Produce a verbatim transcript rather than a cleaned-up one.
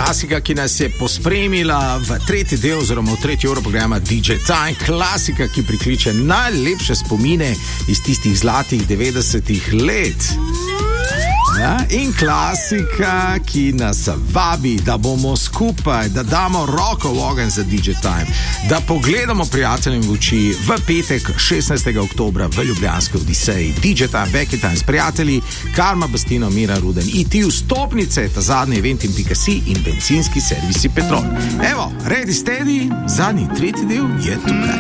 Klasika, ki nas je pospremila v tretji del oziroma v tretji uro programa D J Time. Klasika, ki prikliče najlepše spomine iz tistih zlatih devetdesetih let. Ja, in klasika, ki nas vabi, da bomo skupaj, da damo roko v ogenj za D J Time, da pogledamo prijateljem v oči v petek šestnajstega oktobra v ljubljanski Odiseji. D J Time, Becky Time s prijatelji, Karma Bastino, Mira Ruden, I T vstopnice, ta zadnji event in pika si in bencinski servisi Petrol. Evo, ready steady, zadnji tretji del je tukaj.